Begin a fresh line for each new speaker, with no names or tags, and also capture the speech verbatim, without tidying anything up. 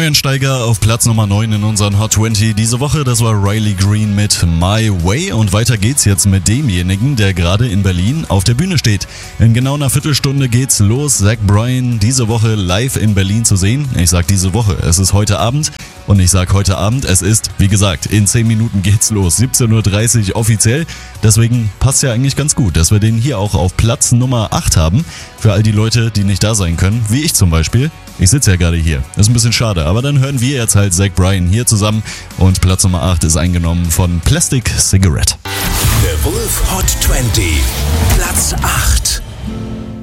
Neueinsteiger auf Platz Nummer neun in unseren Hot zwanzig diese Woche, das war Riley Green mit My Way. Und weiter geht's jetzt mit demjenigen, der gerade in Berlin auf der Bühne steht. In genau einer Viertelstunde geht's los, Zach Bryan diese Woche live in Berlin zu sehen. Ich sag diese Woche, es ist heute Abend. Und ich sag heute Abend, es ist, wie gesagt, in zehn Minuten geht's los, siebzehn Uhr dreißig offiziell. Deswegen passt ja eigentlich ganz gut, dass wir den hier auch auf Platz Nummer acht haben. Für all die Leute, die nicht da sein können, wie ich zum Beispiel. Ich sitze ja gerade hier. Ist ein bisschen schade, aber dann hören wir jetzt halt Zach Bryan hier zusammen. Und Platz Nummer acht ist eingenommen von Plastic Cigarette.
The Wolf Hot zwanzig, Platz acht.